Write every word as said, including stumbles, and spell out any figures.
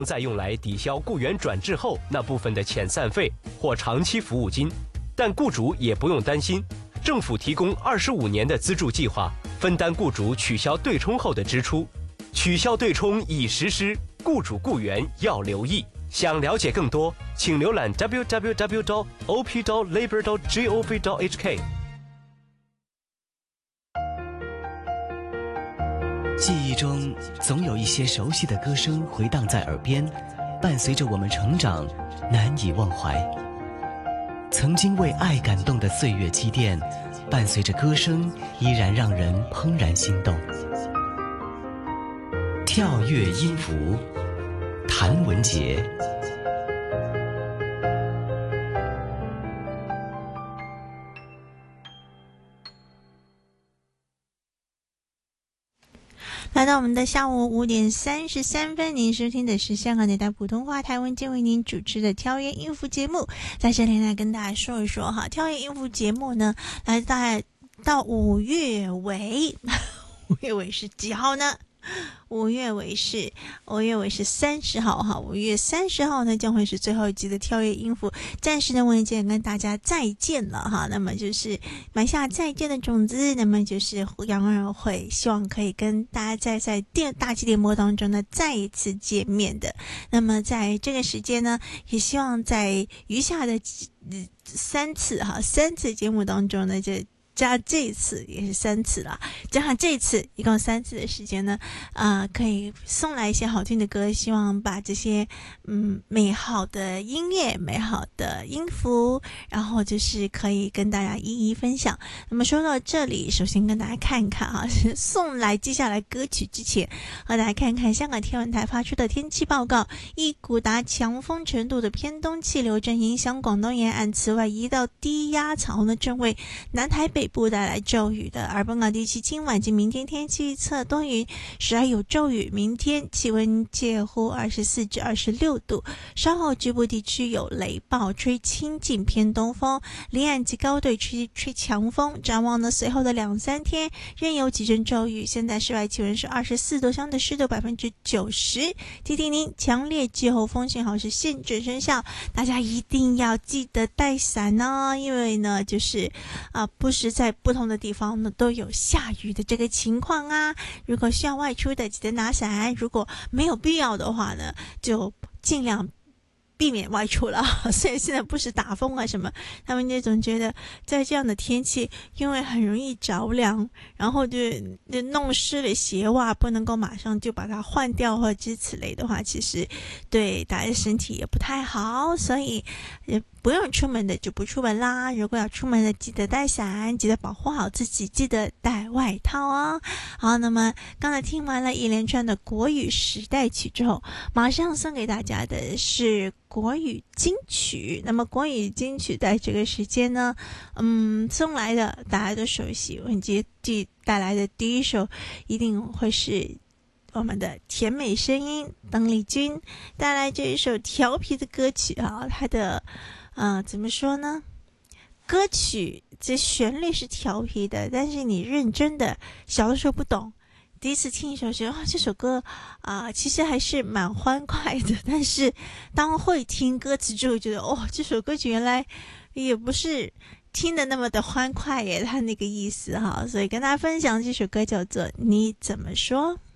再用来抵消雇员转制后那部分的遣散费或长期服务金。但雇主也不用担心，政府提供二十五年的资助计划，分担雇主取消对冲后的支出。取消对冲已实施，雇主雇员要留意。想了解更多，请浏览 double-u double-u double-u 点 o p 点 labor 点 gov 点 h k。 记忆中总有一些熟悉的歌声回荡在耳边，伴随着我们成长，难以忘怀。曾经为爱感动的岁月积淀，伴随着歌声依然让人怦然心动。跳跃音符，谭文杰。 来到我们的下午五点三十三分，您收听的是香港电台普通话台文杰为您主持的跳跃音符节目。在这里来跟大家说一说哈，跳跃音符节目呢，来到到五月尾，五月尾是几号呢？五月尾是五月尾是三十号哈，五月三十号呢将会是最后一集的跳跃音符。暂时呢，文杰跟大家再见了哈，那么就是埋下再见的种子，那么就是杨二会希望可以跟大家在在电大气电波当中呢再一次见面的。那么在这个时间呢，也希望在余下的三次哈三次节目当中呢，就加这一次也是三次啦，加上这一次一共三次的时间呢，呃，可以送来一些好听的歌，希望把这些嗯美好的音乐、美好的音符，然后就是可以跟大家一一分享。那么说到这里，首先跟大家看一看啊，送来接下来歌曲之前，和大家看看香港天文台发出的天气报告，一股达强风程度的偏东气流正影响广东沿岸，此外一道低压槽呢正为南台北部带来骤雨的，而本港地区今晚及明天天气预测多云，时而有骤雨，明天气温介乎二十四至二十六度，稍后局部地区有雷暴，吹清劲偏东风，离岸及高对吹吹强风。展望呢，随后的两三天仍有几阵骤雨。现在室外气温是二十四度，相对湿度百分之九十。提提您，强烈季候风信号是现正生效，大家一定要记得带伞哦，因为呢，就是啊、呃，不时在不同的地方呢都有下雨的这个情况啊。如果需要外出的，记得拿伞；如果没有必要的话呢，就尽量避免外出了。所以现在不是打风啊什么，他们就总觉得在这样的天气，因为很容易着凉，然后就就弄湿了鞋袜，不能够马上就把它换掉或之此类的话，其实对大家身体也不太好，所以也不用出门的就不出门啦，如果要出门的记得带伞，记得保护好自己，记得带外套哦。好，那么刚才听完了一连串的国语时代曲之后，马上送给大家的是国语金曲。那么国语金曲在这个时间呢，嗯，送来的大家都熟悉，文杰带来的第一首一定会是我们的甜美声音，邓丽君带来这一首调皮的歌曲啊，它的呃怎么说呢？歌曲这旋律是调皮的，但是你认真的小的时候不懂，第一次听一首觉得、哦、这首歌啊、呃，其实还是蛮欢快的，但是当会听歌词之后，觉得哦，这首歌曲原来也不是听的那么的欢快耶，它那个意思哈，所以跟大家分享这首歌叫做《你怎么说》。